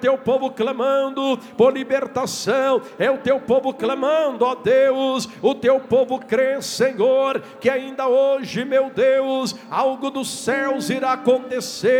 teu povo clamando por libertação, é o teu povo clamando, ó Deus, o teu povo crê, Senhor, que ainda hoje, meu Deus, algo dos céus irá acontecer.